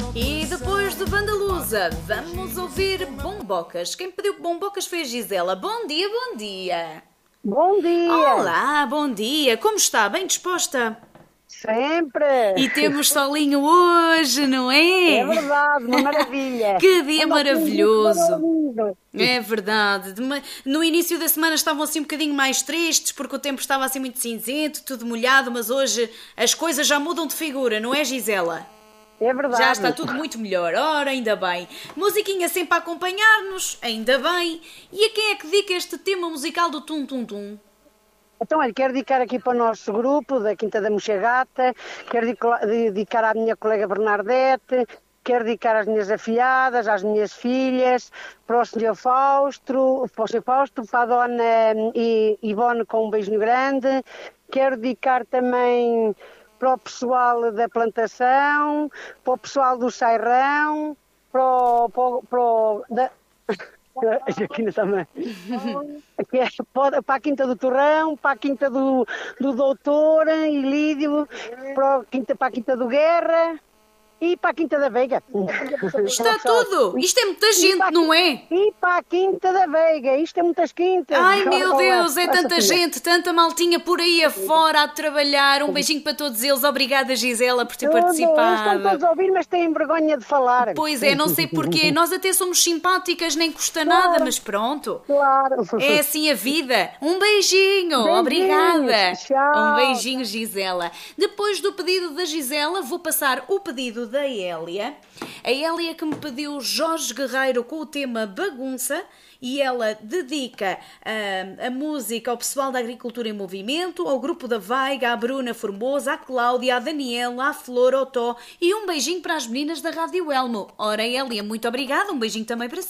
E depois de Bandalusa, vamos ouvir Bombocas. Quem pediu Bombocas foi a Gisela. Bom dia, bom dia. Bom dia! Olá, bom dia. Como está? Bem disposta? Sempre! E temos solinho hoje, não é? É verdade, uma maravilha! Que dia maravilhoso! Maravilhoso. É verdade. No início da semana estavam assim um bocadinho mais tristes porque o tempo estava assim muito cinzento, tudo molhado, mas hoje as coisas já mudam de figura, não é, Gisela? É verdade. Já está tudo muito melhor. Ora, ainda bem. Musiquinha sempre a acompanhar-nos, ainda bem. E a quem é que dedica este tema musical do Tum Tum Tum? Então, olha, quero dedicar aqui para o nosso grupo da Quinta da Mochagata, quero dedicar à minha colega Bernadette, quero dedicar às minhas afilhadas, às minhas filhas, para o Sr. Fausto, para a Dona Ivone com um beijinho grande, quero dedicar também para o pessoal da plantação, para o pessoal do Sairão, aqui também. Para a Quinta do Torrão, para a Quinta do Doutor e Lídio, para a Quinta do Guerra e para a Quinta da Veiga. Está tudo! Isto é muita gente, não é? E para a Quinta da Veiga, isto é muitas quintas. Ai meu Deus, é tanta gente, tanta maltinha por aí afora a trabalhar. Um beijinho para todos eles. Obrigada, Gisela, por ter Estão participado. todos a ouvir, mas têm vergonha de falar. Pois é, não sei porquê. Nós até somos simpáticas, nem custa nada, mas pronto. Claro. É assim a vida. Um beijinho. Obrigada. Tchau. Um beijinho, Gisela. Depois do pedido da Gisela, vou passar o pedido da Hélia. A Hélia que me pediu Jorge Guerreiro com o tema Bagunça, e ela dedica a música ao pessoal da Agricultura em Movimento, ao grupo da Veiga, à Bruna Formosa, à Cláudia, à Daniela, à Flor, ao Tó, e um beijinho para as meninas da Rádio Elmo. Ora, Hélia, muito obrigada. Um beijinho também para si.